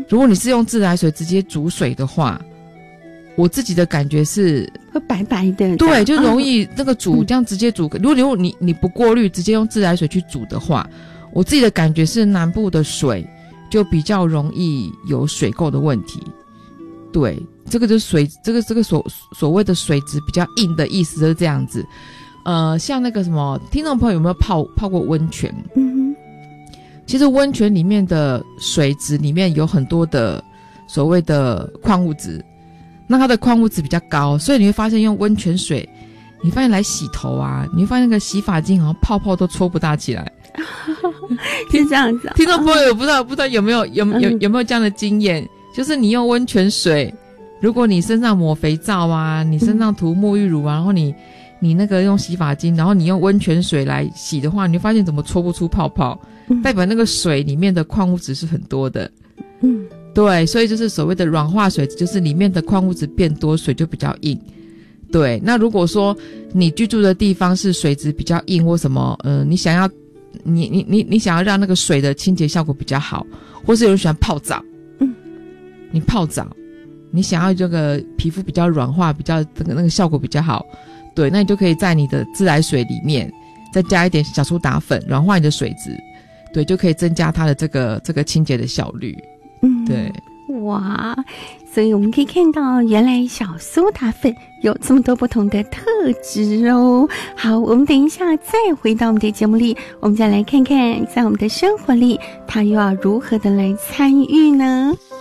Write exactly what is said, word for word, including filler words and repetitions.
如果你是用自来水直接煮水的话，我自己的感觉是会白白的， 对，就容易那个煮、 嗯、 这样直接煮。如果你你不过滤，直接用自来水去煮的话，我自己的感觉是南部的水就比较容易有水垢的问题。对，这个就是水，这个这个所所谓的水质比较硬的意思就是这样子。呃，像那个什么，听众朋友有没有泡泡过温泉？ 嗯， 其实温泉里面的水质里面有很多的所谓的矿物质。那它的矿物质比较高，所以你会发现用温泉水，你发现来洗头啊，你会发现那个洗发精好像泡泡都搓不大起来， 是这样子、啊。 听众朋友不知道不知道有没有有有有没有这样的经验？就是你用温泉水，如果你身上抹肥皂啊，你身上涂沐浴乳啊，然后你你那个用洗发精，然后你用温泉水来洗的话，你会发现怎么搓不出泡泡，代表那个水里面的矿物质是很多的。 嗯。 对，所以就是所谓的软化水，就是里面的矿物质变多，水就比较硬。对，那如果说你居住的地方是水质比较硬或什么，呃，你想要你你你你想要让那个水的清洁效果比较好，或是有人喜欢泡澡， 嗯， 你泡澡，你想要这个皮肤比较软化，比较这个那个效果比较好，对，那你就可以在你的自来水里面再加一点小苏打粉，软化你的水质，对，就可以增加它的这个这个清洁的效率。 嗯， 对， 哇，所以我们可以看到，原来小苏打粉有这么多不同的特质哦。好，我们等一下再回到我们的节目里，我们再来看看，在我们的生活里，它又要如何的来参与呢？